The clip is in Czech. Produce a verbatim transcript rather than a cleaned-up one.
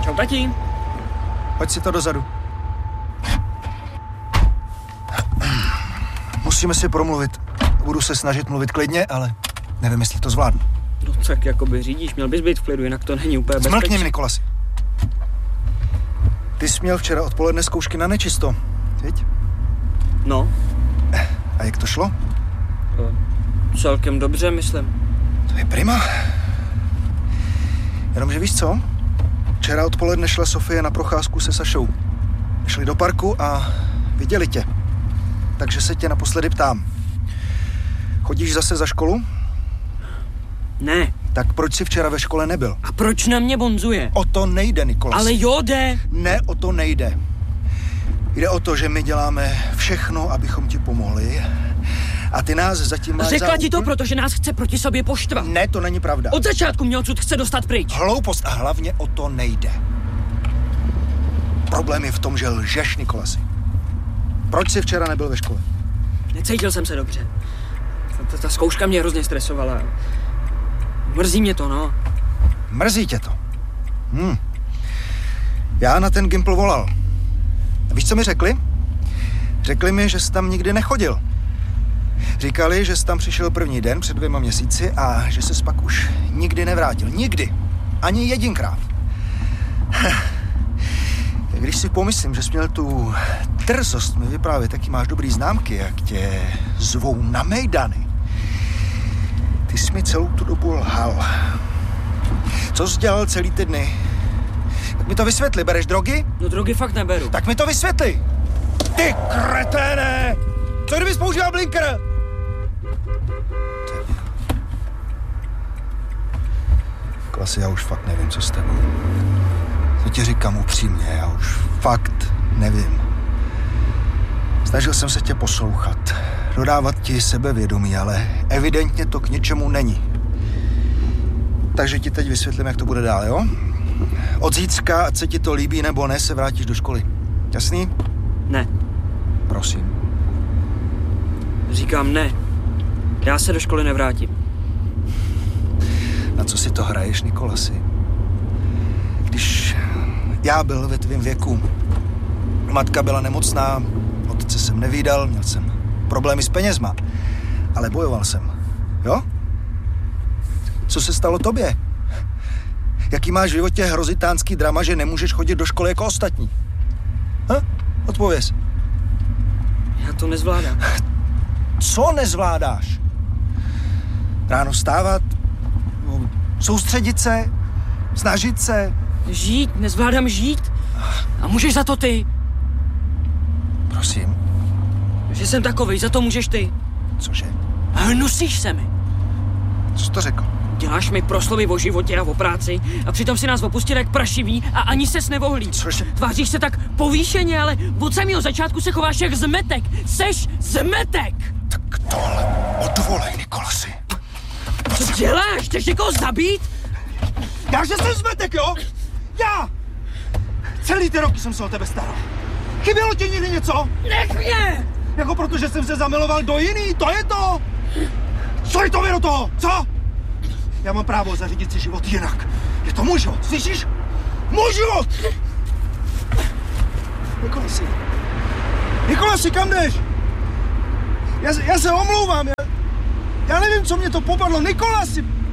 Čau, tati. Hoď si to dozadu. Musíme si promluvit. Budu se snažit mluvit klidně, ale nevím, jestli to zvládnu. No tak jakoby řídíš, měl bys být v klidu, jinak to není úplně bezpečné. Zmlkni mi, Nikolasi. Ty jsi měl včera odpoledne zkoušky na nečisto, viď? No. A jak to šlo? To celkem dobře, myslím. To je prima. Jenomže víš co? Včera odpoledne šla Sofie na procházku se Sašou. Šli do parku a viděli tě. Takže se tě naposledy ptám. Chodíš zase za školu? Ne. Tak proč jsi včera ve škole nebyl? A proč na mě bonzuje? O to nejde, Nikolas. Ale jo, jde. Ne, o to nejde. Jde o to, že my děláme všechno, abychom ti pomohli. A ty nás zatím máš Řekla za... ti to, protože nás chce proti sobě poštvat. Ne, to není pravda. Od začátku mě odsud chce dostat pryč. Hloupost a hlavně o to nejde. Problém je v tom, že lžeš, Nikolasi. Proč jsi včera nebyl ve škole? Necítil jsem se dobře. Ta, ta zkouška mě hrozně stresovala. Mrzí mě to, no. Mrzí tě to? Hm. Já na ten Gimpl volal. A víš, co mi řekli? Řekli mi, že jsi tam nikdy nechodil. Říkali, že jsi tam přišel první den před dvěma měsíci a že ses pak už nikdy nevrátil. Nikdy. Ani jedinkrát. Když si pomyslím, že jsi měl tu drzost mi vyprávět, taky máš dobrý známky, jak tě zvou na mejdany. Ty jsi mi celou tu dobu lhal. Co jsi dělal celý ty dny? Tak mi to vysvětli, bereš drogy? No drogy fakt neberu. Tak mi to vysvětli. Ty kreténe! Co kdybys používal blinker? Klasi, já už fakt nevím, co s tebou. To ti říkám upřímně, já už fakt nevím. Snažil jsem se tě poslouchat, dodávat ti sebevědomí, ale evidentně to k ničemu není. Takže ti teď vysvětlím, jak to bude dál, jo? Od zítřka, ať se ti to líbí nebo ne, se vrátíš do školy. Jasný? Ne. Prosím. Říkám ne. Já se do školy nevrátím. Na co si to hraješ, Nikolasi? Když já byl ve tvém věku, matka byla nemocná, otce jsem nevídal, měl jsem problémy s penězma, ale bojoval jsem, jo? Co se stalo tobě? Jaký máš v životě hrozitánský drama, že nemůžeš chodit do školy jako ostatní? Ha? Odpověz. Já to nezvládám. Co nezvládáš? Ráno vstávat, soustředit se, snažit se. Žít, nezvládám žít. A můžeš za to ty. Prosím. Že jsem takovej, za to můžeš ty. Cože? Hnusíš se mi. Co jsi to řekl? Děláš mi proslovy o životě a o práci a přitom si nás opustil jak prašivý a ani ses nevohlí. Cože? Tváříš se tak povýšeně, ale od samého začátku se chováš jak zmetek. Seš zmetek! Tak tohle odvolej, Nikolasi. Co děláš? Chceš někoho zabít? Já, že jsem zmetek, jo? Já! Celý ty roky jsem se o tebe staral. Chybělo ti někdy něco? Nech mě! Jako protože jsem se zamiloval do jiný, to je to? Co je to vy do toho, co? Já mám právo zařídit si život jinak. Je to můj život, slyšíš? Můj život! Nikolasi. Nikolasi, kam jdeš? Já, já se omlouvám, já, já nevím, co mě to popadlo. Nikolasi!